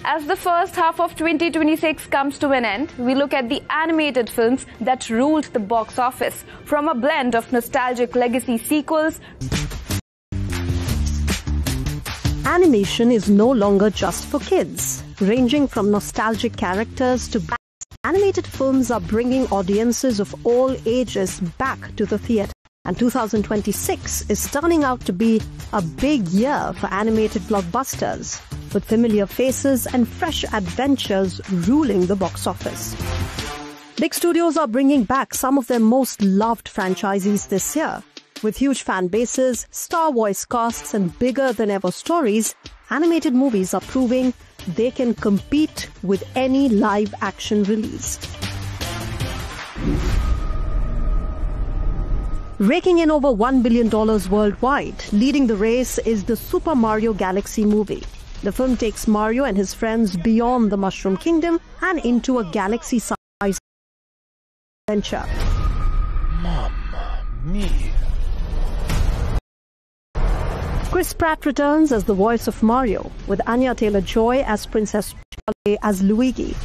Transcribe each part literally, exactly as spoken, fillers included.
As the first half of twenty twenty-six comes to an end, we look at the animated films that ruled the box office, from a blend of nostalgic legacy sequels. Animation is no longer just for kids. Ranging from nostalgic characters to animated films are bringing audiences of all ages back to the theatre. And two thousand twenty-six is turning out to be a big year for animated blockbusters, with familiar faces and fresh adventures ruling the box office. Big studios are bringing back some of their most loved franchises this year. With huge fan bases, star voice casts and bigger than ever stories, animated movies are proving they can compete with any live action release. Raking in over one billion dollars worldwide, leading the race is the Super Mario Galaxy movie. The film takes Mario and his friends beyond the Mushroom Kingdom and into a galaxy-sized adventure. Mamma mia. Chris Pratt returns as the voice of Mario, with Anya Taylor-Joy as Princess Charlie as Luigi.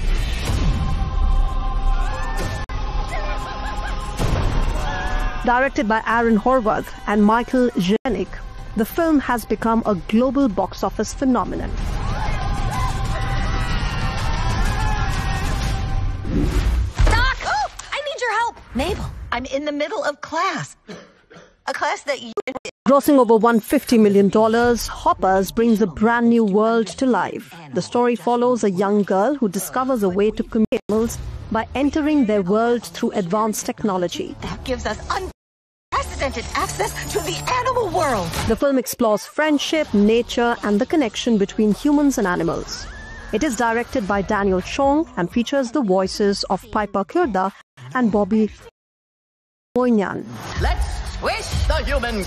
Directed by Aaron Horvath and Michael Jelenic, the film has become a global box office phenomenon. Doc! Oh, I need your help! Mabel, I'm in the middle of class. A class that you... Grossing over one hundred fifty million dollars, Hoppers brings a brand new world to life. The story follows a young girl who discovers a way to communicate with animals by entering their world through advanced technology. That gives us unprecedented access to the animal world. The film explores friendship, nature, and the connection between humans and animals. It is directed by Daniel Chong and features the voices of Piper Kyoda and Bobby Moynihan. Let's squish the human